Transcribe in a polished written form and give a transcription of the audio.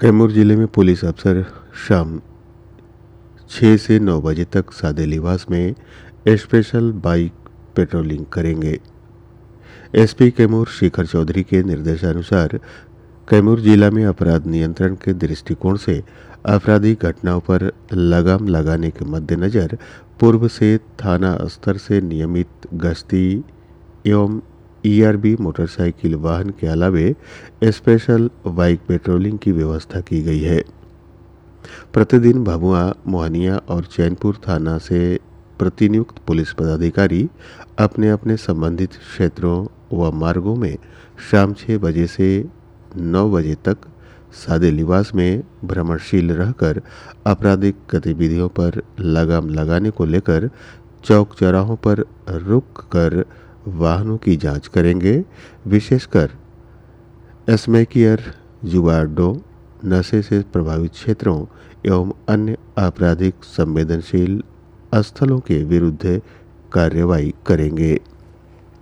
कैमूर जिले में पुलिस अफसर शाम 6 से 9 बजे तक सादे लिबास में स्पेशल बाइक पेट्रोलिंग करेंगे। एसपी कैमूर शिखर चौधरी के निर्देशानुसार कैमूर जिला में अपराध नियंत्रण के दृष्टिकोण से आपराधिक घटनाओं पर लगाम लगाने के मद्देनजर पूर्व से थाना स्तर से नियमित गश्ती एवं ईआरबी मोटरसाइकिल वाहन के अलावे स्पेशल बाइक पेट्रोलिंग की व्यवस्था की गई है। प्रतिदिन भभुआ, मोहनिया और चैनपुर थाना से प्रतिनियुक्त पुलिस पदाधिकारी अपने अपने संबंधित क्षेत्रों व मार्गों में शाम 6 बजे से 9 बजे तक सादे लिबास में भ्रमणशील रहकर आपराधिक गतिविधियों पर लगाम लगाने को लेकर चौक चौराहों पर रुक कर वाहनों की जांच करेंगे। विशेषकर स्मैकियर, जुआ अड्डों, नशे से प्रभावित क्षेत्रों एवं अन्य आपराधिक संवेदनशील स्थलों के विरुद्ध कार्रवाई करेंगे।